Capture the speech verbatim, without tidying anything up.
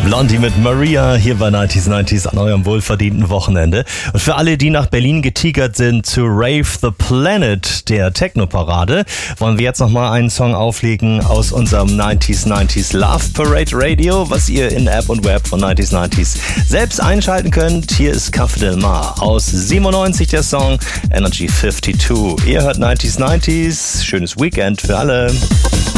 Blondie mit Maria hier bei neunzig neunzig an eurem wohlverdienten Wochenende. Und für alle, die nach Berlin getigert sind zu Rave the Planet, der Techno-Parade, wollen wir jetzt nochmal einen Song auflegen aus unserem neunzig neunzig Love Parade Radio, was ihr in App und Web von neunzig neunzig selbst einschalten könnt. Hier ist Café Del Mar aus siebenundneunzig, der Song Energy zweiundfünfzig. Ihr hört neunzig neunzig, schönes Weekend für alle.